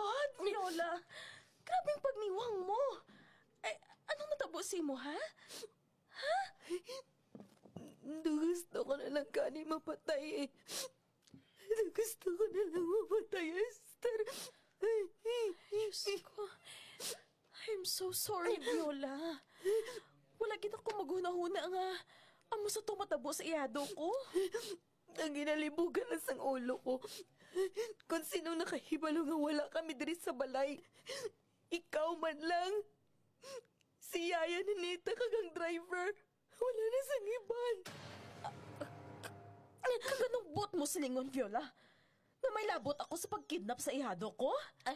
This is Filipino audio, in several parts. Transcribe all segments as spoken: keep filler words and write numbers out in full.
God, Viola! Grabing pagniwang mo! Eh, anong natabusi mo, ha? Ha? Gusto ko na lang kani mapatay eh. Gusto ko na lang mapatay, Esther. Diyos ko. I'm so sorry, Viola. Wala kita ko maghuna-huna nga. Amo sa tumatabo sa iyado ko. Ang ginalibugan na sang ulo ko. Kung sino nakahibalo nga wala kami diri sa balay. Ikaw man lang. Si Yaya ni Nita kagang driver. Wala na sang iban. Kaganong bot mo silingon, Viola? Na may labot ako sa pagkidnap sa ihado ko?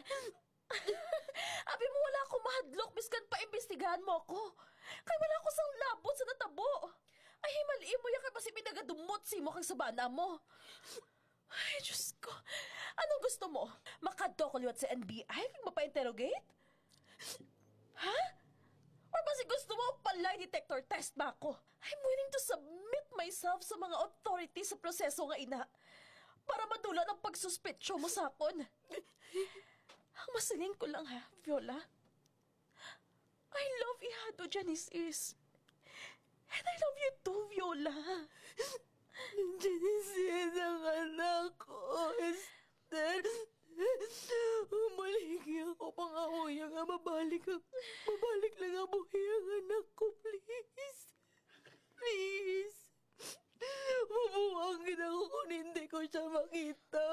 Abi mo wala akong mahadlok biskan pa imbestigahan mo ako. Kay wala ako sang labot sa natabo. Ay, himali mo yan kay basi pinagadumot si mo kang sabana mo. Ay, Diyos ko. Anong gusto mo? Makadto ko liwat sa N B I kung mapa-interrogate? Ha? Or basi gusto mo palay detector test ba ako? I'm willing to submit myself sa mga authorities sa proseso nga ina para madula ng pagsuspetsyo mo sa akon. Ang masiling ko lang ha, Viola. I love Ihado Janice. And I love you too, Viola. Janice, ang anak ko, Esther. Umaligi ako pangahuya nga mabalik ang, mabalik lang ang buhay ang anak ko, please. Please. Mabuwangin ako kung hindi ko siya makita.